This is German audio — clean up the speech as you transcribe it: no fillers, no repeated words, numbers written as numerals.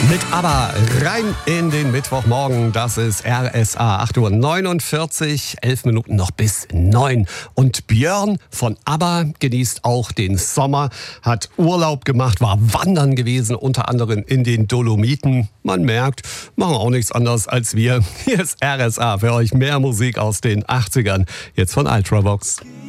Mit ABBA rein in den Mittwochmorgen. Das ist RSA 8:49 Uhr, 11 Minuten noch bis 9. Und Björn von ABBA genießt auch den Sommer, hat Urlaub gemacht, war wandern gewesen, unter anderem in den Dolomiten. Man merkt, machen auch nichts anderes als wir. Hier ist RSA für euch, mehr Musik aus den 80ern, jetzt von Ultravox.